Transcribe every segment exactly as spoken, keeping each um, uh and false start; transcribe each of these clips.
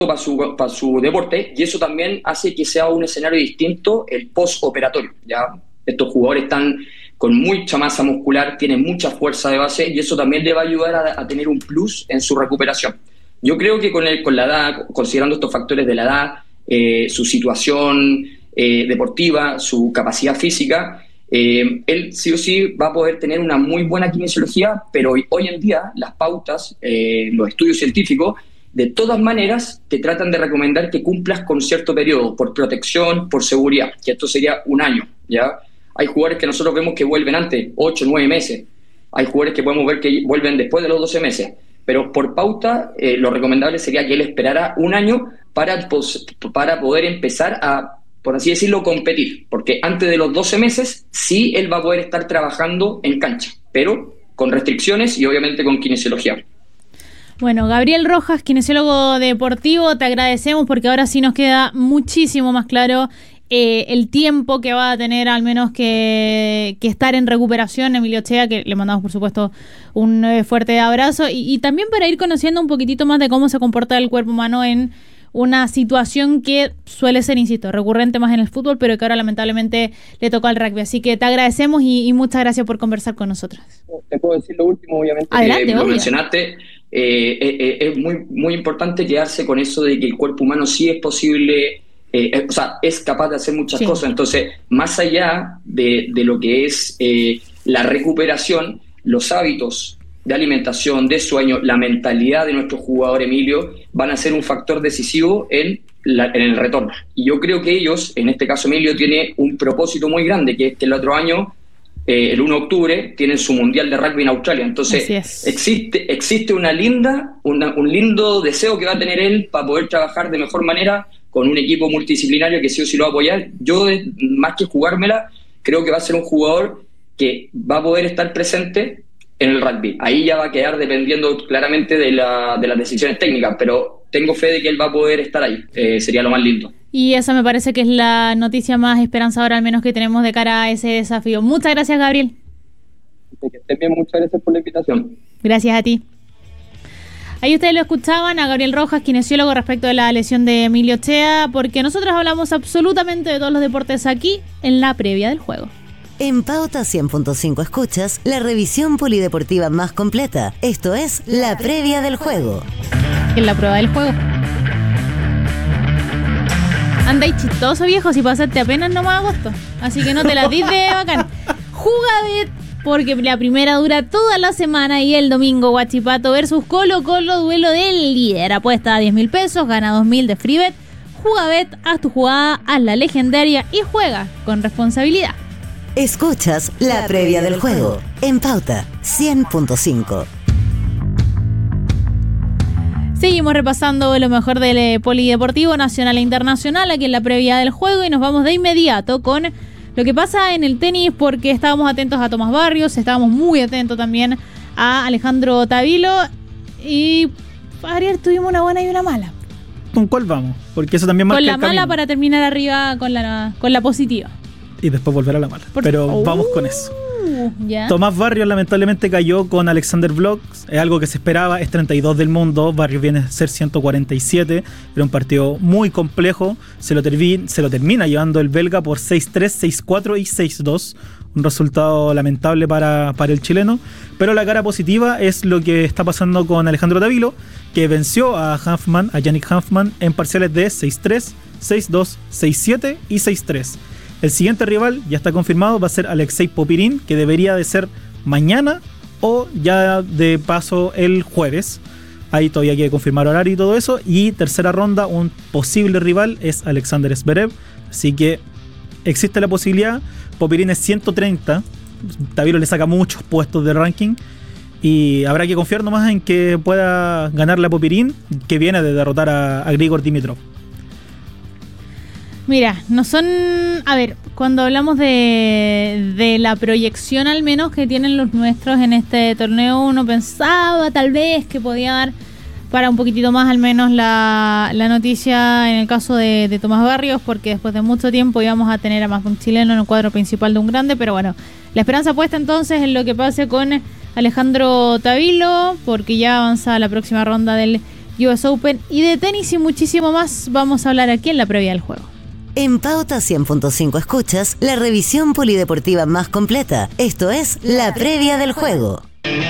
para su, para su deporte, y eso también hace que sea un escenario distinto el post-operatorio. ¿Ya? Estos jugadores están con mucha masa muscular, tienen mucha fuerza de base, y eso también le va a ayudar a, a tener un plus en su recuperación. Yo creo que con, el, con la edad, considerando estos factores de la edad, eh, su situación eh, deportiva, su capacidad física, eh, él sí o sí va a poder tener una muy buena kinesiología, pero hoy, hoy en día las pautas, eh, los estudios científicos, de todas maneras te tratan de recomendar que cumplas con cierto periodo, por protección, por seguridad, que esto sería un año, ¿ya? Hay jugadores que nosotros vemos que vuelven antes, ocho, nueve meses. Hay jugadores que podemos ver que vuelven después de los doce meses. Pero por pauta, eh, lo recomendable sería que él esperara un año para, para poder empezar a, por así decirlo, competir. Porque antes de los doce meses, sí él va a poder estar trabajando en cancha, pero con restricciones y obviamente con kinesiología. Bueno, Gabriel Rojas, kinesiólogo deportivo, te agradecemos porque ahora sí nos queda muchísimo más claro eh, el tiempo que va a tener al menos que, que estar en recuperación Emilio Ochea, que le mandamos por supuesto un eh, fuerte abrazo, y, y también para ir conociendo un poquitito más de cómo se comporta el cuerpo humano en una situación que suele ser, insisto, recurrente más en el fútbol, pero que ahora lamentablemente le tocó al rugby. Así que te agradecemos y, y muchas gracias por conversar con nosotros. Te puedo decir lo último, obviamente. Adelante, eh, lo mencionaste. Eh, eh, es muy, muy importante quedarse con eso de que el cuerpo humano sí es posible, eh, o sea, es capaz de hacer muchas sí. cosas. Entonces, más allá de, de lo que es eh, la recuperación, los hábitos de alimentación, de sueño, la mentalidad de nuestro jugador Emilio van a ser un factor decisivo en, la, en el retorno. Y yo creo que ellos, en este caso Emilio, tiene un propósito muy grande, que es que el otro año, eh, el uno de octubre, tienen su Mundial de Rugby en Australia. Entonces, existe, existe una linda, una, un lindo deseo que va a tener él para poder trabajar de mejor manera con un equipo multidisciplinario que sí o sí lo va a apoyar. Yo, más que jugármela, creo que va a ser un jugador que va a poder estar presente en el rugby. Ahí ya va a quedar dependiendo claramente de, la, de las decisiones técnicas, pero tengo fe de que él va a poder estar ahí. Eh, sería lo más lindo. Y esa me parece que es la noticia más esperanzadora, al menos que tenemos de cara a ese desafío. Muchas gracias, Gabriel. Que estén bien, muchas gracias por la invitación. Gracias a ti. Ahí ustedes lo escuchaban a Gabriel Rojas, kinesiólogo, respecto de la lesión de Emilio Ochea, porque nosotros hablamos absolutamente de todos los deportes aquí en la previa del juego. En Pauta cien punto cinco escuchas la revisión polideportiva más completa. Esto es la previa del juego. En la prueba del juego. Andáis chistoso, viejo, si pasaste apenas nomás agosto. Así que no te la dis de bacán. Jugabet, porque la primera dura toda la semana y el domingo Huachipato versus Colo Colo, duelo del líder. Apuesta a diez mil pesos, gana dos mil de Freebet. Jugabet, haz tu jugada, haz la legendaria y juega con responsabilidad. Escuchas la previa del juego en Pauta cien punto cinco. Seguimos repasando lo mejor del polideportivo nacional e internacional aquí en la previa del juego y nos vamos de inmediato con lo que pasa en el tenis, porque estábamos atentos a Tomás Barrios, estábamos muy atentos también a Alejandro Tavilo y ayer tuvimos una buena y una mala. ¿Con cuál vamos? Porque eso también marca Con la el mala camino. para terminar arriba con la, con la positiva. Y después volver a la mala. Por... Pero uh, vamos con eso. ¿Ya? Tomás Barrios lamentablemente cayó con Alexander Vlogs. Es algo que se esperaba. Es treinta y dos del mundo. Barrios viene a ser ciento cuarenta y siete. Era un partido muy complejo. Se lo, tervi- se lo termina llevando el belga por seis tres, seis cuatro y seis dos. Un resultado lamentable para, para el chileno. Pero la cara positiva es lo que está pasando con Alejandro Tavilo, que venció a Hanfmann, a Yannick Hanfmann, en parciales de seis tres, seis dos, seis siete y seis tres. El siguiente rival ya está confirmado, va a ser Alexei Popirín, que debería de ser mañana o ya de paso el jueves. Ahí todavía hay que confirmar horario y todo eso. Y tercera ronda, un posible rival es Alexander Zverev. Así que existe la posibilidad. Popirín es ciento treinta. Tavilo le saca muchos puestos de ranking. Y habrá que confiar nomás en que pueda ganarle a Popirín, que viene de derrotar a, a Grigor Dimitrov. Mira, no son... A ver, cuando hablamos de, de la proyección al menos que tienen los nuestros en este torneo, uno pensaba tal vez que podía dar para un poquitito más al menos la, la noticia en el caso de, de Tomás Barrios, porque después de mucho tiempo íbamos a tener a más de un chileno en el cuadro principal de un grande, pero bueno, la esperanza puesta entonces en lo que pase con Alejandro Tavilo, porque ya avanza a la próxima ronda del U S Open y de tenis y muchísimo más vamos a hablar aquí en la previa del juego. En Pauta cien punto cinco escuchas la revisión polideportiva más completa. Esto es La Previa del Juego.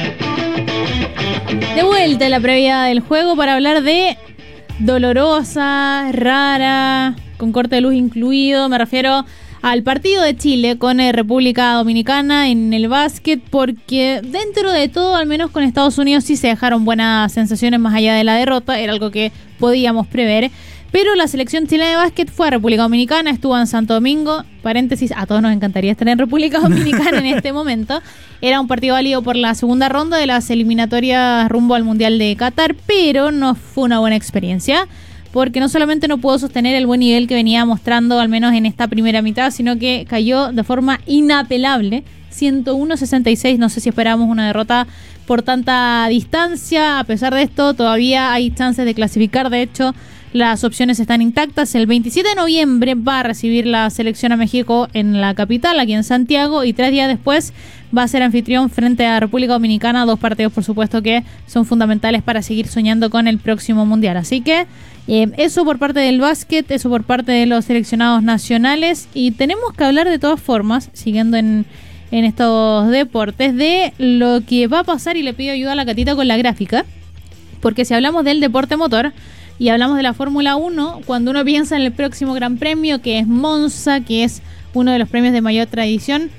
De vuelta en la previa del juego para hablar de dolorosa, rara, con corte de luz incluido. Me refiero al partido de Chile con eh, República Dominicana en el básquet, porque dentro de todo, al menos con Estados Unidos, sí se dejaron buenas sensaciones más allá de la derrota. Era algo que podíamos prever. Pero la selección chilena de básquet fue a República Dominicana, estuvo en Santo Domingo. Paréntesis, a todos nos encantaría estar en República Dominicana en este momento. Era un partido válido por la segunda ronda de las eliminatorias rumbo al Mundial de Qatar, pero no fue una buena experiencia, porque no solamente no pudo sostener el buen nivel que venía mostrando, al menos en esta primera mitad, sino que cayó de forma inapelable. ciento uno a sesenta y seis, no sé si esperábamos una derrota por tanta distancia. A pesar de esto, todavía hay chances de clasificar. De hecho, las opciones están intactas. El veintisiete de noviembre va a recibir la selección a México en la capital, aquí en Santiago, y tres días después va a ser anfitrión frente a República Dominicana. Dos partidos, por supuesto, que son fundamentales para seguir soñando con el próximo Mundial. Así que eh, eso por parte del básquet, eso por parte de los seleccionados nacionales. Y tenemos que hablar de todas formas, siguiendo en, en estos deportes, de lo que va a pasar, y le pido ayuda a la Catita con la gráfica, porque si hablamos del deporte motor y hablamos de la Fórmula uno, cuando uno piensa en el próximo Gran Premio, que es Monza, que es uno de los premios de mayor tradición,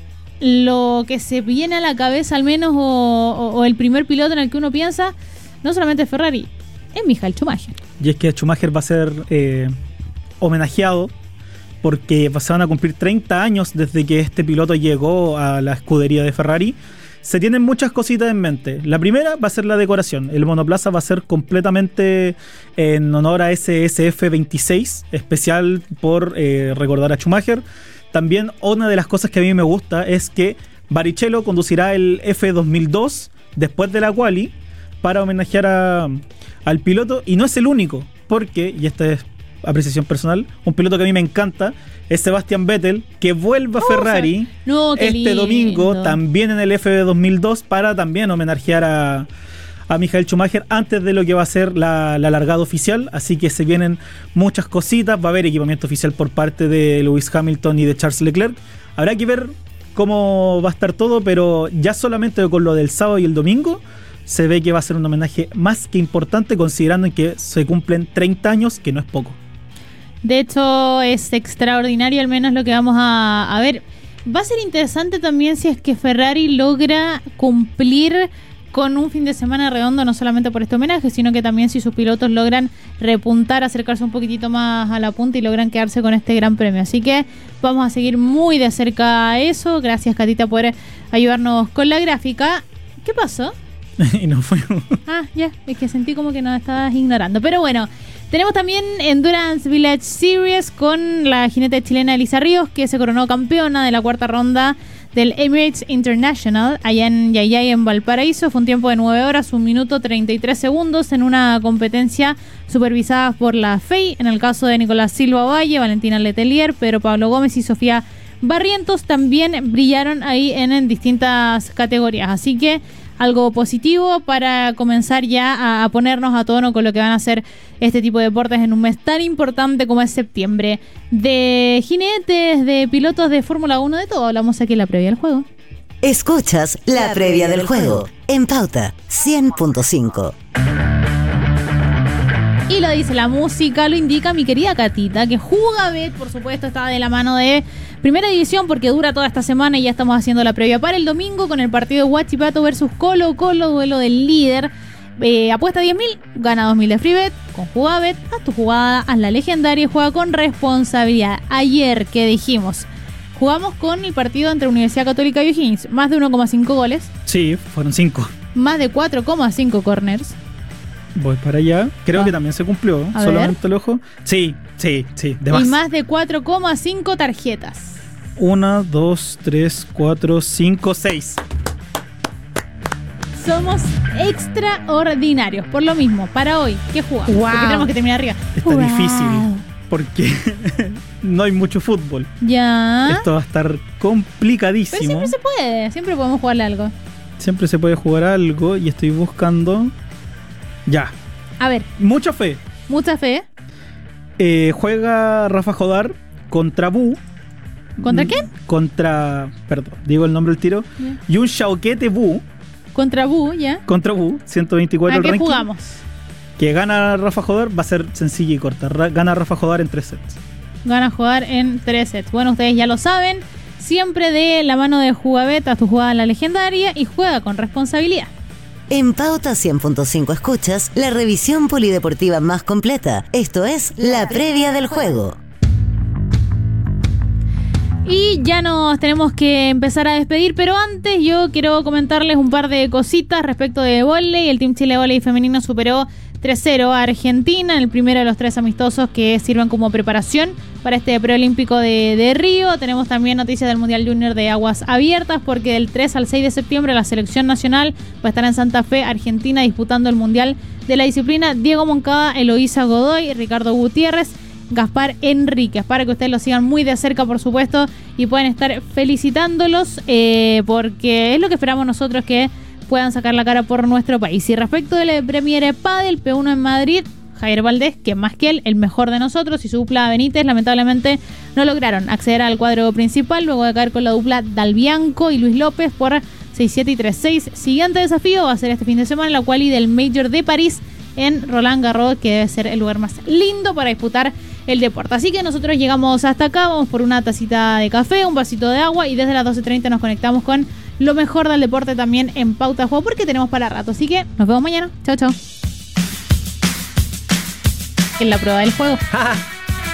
lo que se viene a la cabeza al menos, o, o, o el primer piloto en el que uno piensa, no solamente es Ferrari, es Michael Schumacher. Y es que Schumacher va a ser eh, homenajeado porque se van a cumplir treinta años desde que este piloto llegó a la escudería de Ferrari. Se tienen muchas cositas en mente. La primera va a ser la decoración. El monoplaza va a ser completamente en honor a ese S F veintiséis, especial por eh, recordar a Schumacher. También una de las cosas que a mí me gusta es que Barrichello conducirá el F dos mil dos después de la quali para homenajear a, al piloto. Y no es el único, porque, y esta es apreciación personal, un piloto que a mí me encanta es Sebastian Vettel, que vuelve a Ferrari no, este lindo. domingo también en el F dos mil dos para también homenajear a, a Michael Schumacher antes de lo que va a ser la, la largada oficial. Así que se vienen muchas cositas. Va a haber equipamiento oficial por parte de Lewis Hamilton y de Charles Leclerc. Habrá que ver cómo va a estar todo, pero ya solamente con lo del sábado y el domingo se ve que va a ser un homenaje más que importante, considerando que se cumplen treinta años, que no es poco. De hecho, es extraordinario, al menos lo que vamos a, a ver. Va a ser interesante también si es que Ferrari logra cumplir con un fin de semana redondo, no solamente por este homenaje, sino que también si sus pilotos logran repuntar, acercarse un poquitito más a la punta y logran quedarse con este gran premio. Así que vamos a seguir muy de cerca eso. Gracias, Catita, por ayudarnos con la gráfica. ¿Qué pasó? Y nos fuimos. Ah, ya, es que sentí como que nos estabas ignorando. Pero bueno, tenemos también Endurance Village Series con la jinete chilena Elisa Ríos, que se coronó campeona de la cuarta ronda del Emirates International allá en Yayay, en Valparaíso. Fue un tiempo de nueve horas, un minuto treinta y tres segundos en una competencia supervisada por la F E I. En el caso de Nicolás Silva Valle, Valentina Letelier, Pedro Pablo Gómez y Sofía Barrientos también brillaron ahí en, en distintas categorías. Así que algo positivo para comenzar ya a, a ponernos a tono con lo que van a ser este tipo de deportes en un mes tan importante como es septiembre. De jinetes, de pilotos de Fórmula uno, de todo hablamos aquí en la previa del juego. Escuchas La Previa del Juego en Pauta cien punto cinco. Y lo dice la música, lo indica mi querida Catita, que Jugabet, por supuesto, está de la mano de Primera División, porque dura toda esta semana y ya estamos haciendo la previa para el domingo con el partido Huachipato versus Colo Colo, duelo del líder. Eh, apuesta diez mil, gana dos mil de Freebet con Jugabet. Haz tu jugada, haz la legendaria y juega con responsabilidad. Ayer, que dijimos, jugamos con el partido entre Universidad Católica y O'Higgins, más de uno coma cinco goles. Sí, fueron cinco. Más de cuatro coma cinco corners. Voy para allá. Creo ah. que también se cumplió. A Solamente ver. el ojo. Sí, sí, sí. De más. Y más de cuatro coma cinco tarjetas. Una, dos, tres, cuatro, cinco, seis. Somos extraordinarios. Por lo mismo, para hoy, ¿qué jugamos? Wow. Porque tenemos que terminar arriba. Está wow. difícil. Porque no hay mucho fútbol. Ya. Esto va a estar complicadísimo. Pero siempre se puede. Siempre podemos jugarle algo. Siempre se puede jugar algo. Y estoy buscando... Ya. A ver. Mucha fe. Mucha fe. Eh, juega Rafa Jodar contra Bu. ¿Contra quién? Contra, perdón, digo el nombre del tiro. Yeah. Yun Xiaoquete Bu. Contra Bu, ya. Contra Bu, ciento veinticuatro ¿A el qué ranking. jugamos? Que gana Rafa Jodar, va a ser sencilla y corta. Ra- gana Rafa Jodar en tres sets. Gana jugar en tres sets. Bueno, ustedes ya lo saben. Siempre de la mano de Jugabet a tu jugada la legendaria y juega con responsabilidad. En Pauta cien punto cinco escuchas la revisión polideportiva más completa. Esto es la previa del juego. Y ya nos tenemos que empezar a despedir, pero antes yo quiero comentarles un par de cositas respecto de vóley. El Team Chile Vóley Femenino superó tres cero a Argentina en el primero de los tres amistosos que sirven como preparación para este preolímpico de, de Río. Tenemos también noticias del Mundial Junior de Aguas Abiertas, porque del tres al seis de septiembre la selección nacional va a estar en Santa Fe, Argentina, disputando el Mundial de la disciplina. Diego Moncada, Eloísa Godoy, Ricardo Gutiérrez, Gaspar Enríquez, para que ustedes lo sigan muy de cerca, por supuesto, y puedan estar felicitándolos, eh, porque es lo que esperamos nosotros, que puedan sacar la cara por nuestro país. Y respecto del Premier Padel P uno en Madrid, Javier Valdés, que más que él, el mejor de nosotros, y su dupla Benítez, lamentablemente no lograron acceder al cuadro principal, luego de caer con la dupla Dalbianco y Luis López por seis siete y tres seis. Siguiente desafío va a ser este fin de semana, la quali del Major de París en Roland Garros, que debe ser el lugar más lindo para disputar el deporte. Así que nosotros llegamos hasta acá, vamos por una tacita de café, un vasito de agua, y desde las doce treinta nos conectamos con lo mejor del deporte también en Pauta Juego, porque tenemos para rato. Así que nos vemos mañana. Chao, chao. En la prueba del juego.